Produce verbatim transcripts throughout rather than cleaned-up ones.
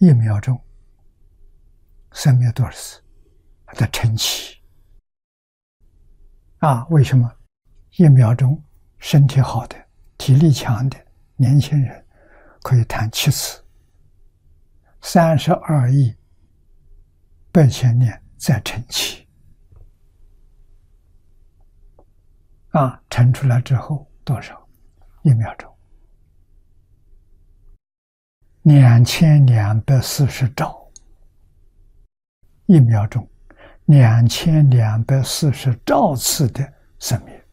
一秒钟生灭多少次？的晨起啊？为什么一秒钟身体好的、体力强的年轻人可以谈七次？三十二亿八千年再晨起啊，晨出来之后多少？一秒钟，两千两百四十兆，一秒钟，两千两百四十兆次的生灭，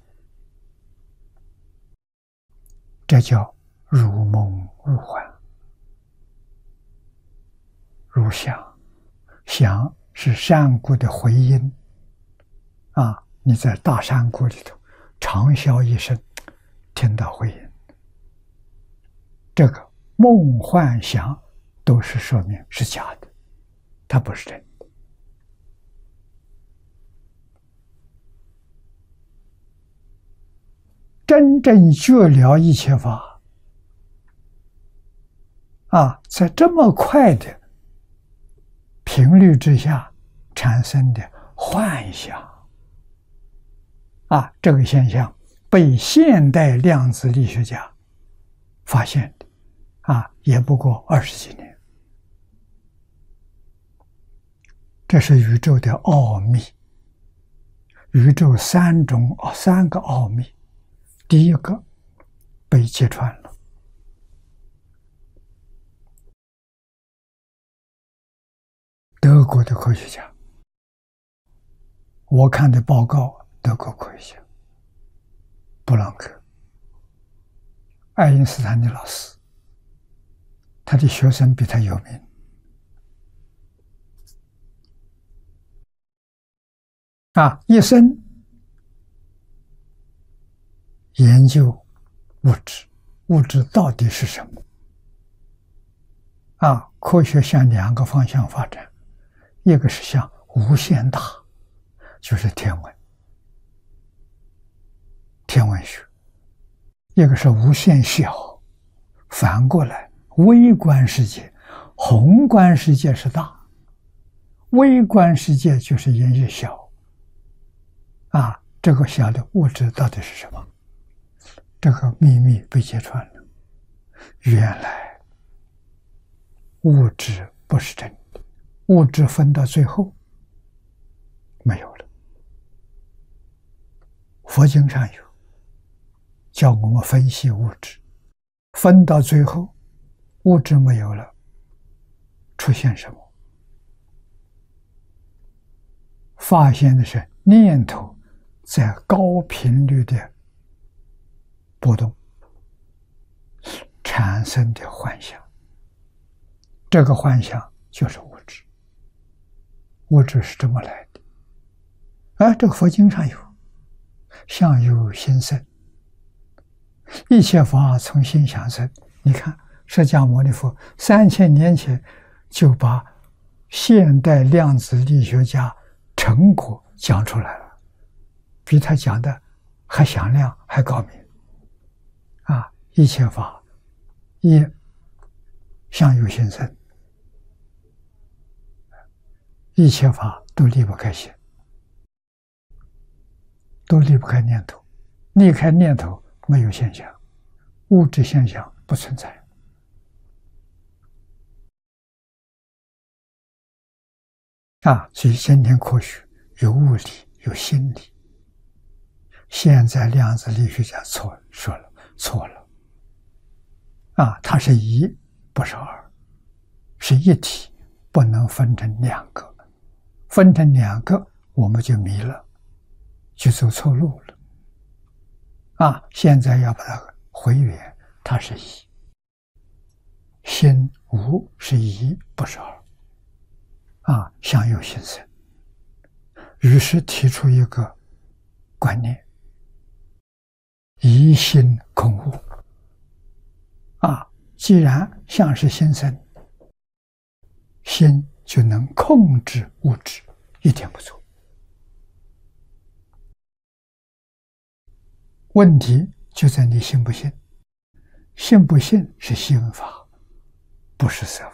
这叫如梦如幻。如响，响是山谷的回音啊！你在大山谷里头长啸一声，听到回音，这个梦幻响都是说明是假的，它不是真的。真正觉了一切法啊，在这么快的频率之下产生的幻想啊，这个现象被现代量子力学家发现的啊，也不过二十几年。这是宇宙的奥秘，宇宙三种三个奥秘，第一个被揭穿了。德国的科学家，我看的报告，德国科学家布朗克，爱因斯坦的老师，他的学生比他有名。啊，一生研究物质，物质到底是什么？啊，科学向两个方向发展。一个是向无限大，就是天文，天文学；一个是无限小，反过来，微观世界，宏观世界是大，微观世界就是言语小。啊，这个小的物质到底是什么？这个秘密被揭穿了。原来物质不是真的。物质分到最后没有了，佛经上有教我们分析物质，分到最后物质没有了，出现什么？发现的是念头在高频率的波动产生的幻想，这个幻想就是物质。物质是这么来的，啊，这个佛经上有，相由心生，一切法从心想生。你看，释迦牟尼佛三千年前就把现代量子力学家成果讲出来了，比他讲的还响亮，还高明。啊，一切法一相由心生。一切法都离不开心，都离不开念头，离开念头没有现象，物质现象不存在。啊，所以先天科学有物理，有心理。现在量子力学家错说了，错了。啊，它是一，不是二，是一体，不能分成两个。分成两个，我们就迷了，就走错路了。啊，现在要把它回原，它是一，心无是一，不是二。啊，相由心生。于是提出一个观念：一心空无。啊，既然相是心生，心就能控制物质，一点不错。问题就在你信不信，信不信是心法，不是色法。